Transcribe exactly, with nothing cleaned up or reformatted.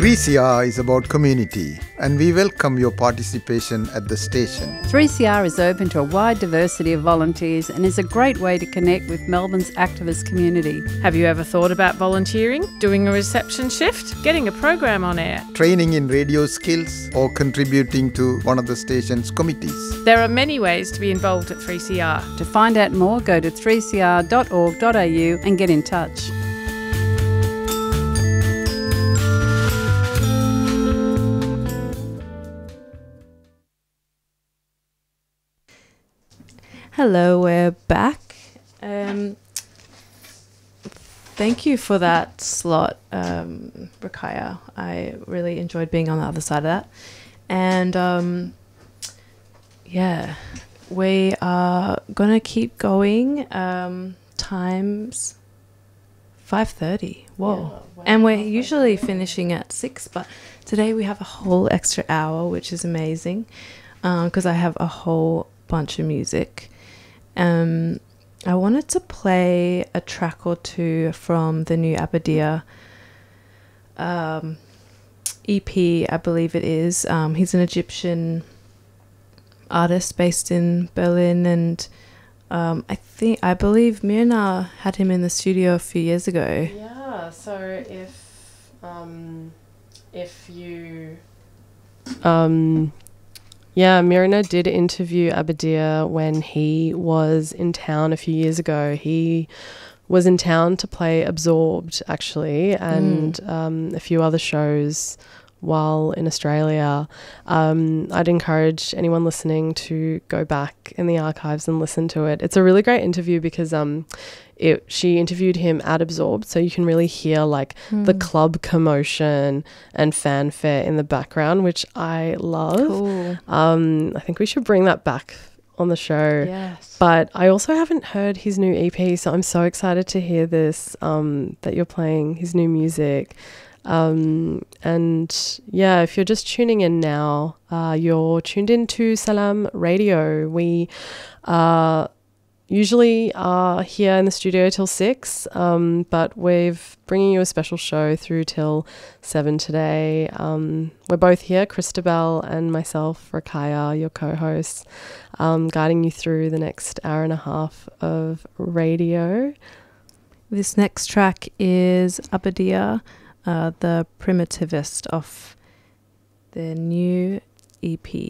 three C R is about community, and we welcome your participation at the station. three C R is open to a wide diversity of volunteers and is a great way to connect with Melbourne's activist community. Have you ever thought about volunteering, doing a reception shift, getting a program on air? Training in radio skills or contributing to one of the station's committees. There are many ways to be involved at three C R. To find out more, go to three c r dot org dot a u and get in touch. Hello, we're back. Um, thank you for that slot, um, Rakaya. I really enjoyed being on the other side of that. And um, yeah, we are going to keep going. Um, time's five thirty. Whoa. Yeah, wow. And we're usually finishing at six, but today we have a whole extra hour, which is amazing because um, I have a whole bunch of music. Um, I wanted to play a track or two from the new Abadia um, E P, I believe it is. Um, he's an Egyptian artist based in Berlin, and um, I think I believe Myrna had him in the studio a few years ago. Yeah. So if um, if you um. Yeah, Myrna did interview Abadia when he was in town a few years ago. He was in town to play Absorbed, actually, and mm. um, a few other shows while in Australia. Um, I'd encourage anyone listening to go back in the archives and listen to it. It's a really great interview because um, it, she interviewed him at Absorbed, so you can really hear like mm. the club commotion and fanfare in the background, which I love. Cool. Um, I think we should bring that back on the show. Yes. But I also haven't heard his new E P, so I'm so excited to hear this, um, that you're playing his new music. Um, and yeah, if you're just tuning in now, uh, you're tuned in to Salam Radio. We uh, usually are here in the studio till six, um, but we're bringing you a special show through till seven today. Um, we're both here, Christabel and myself, Rakaya, your co-hosts, um, guiding you through the next hour and a half of radio. This next track is Abadia, Uh, the Primitivist, of their new E P.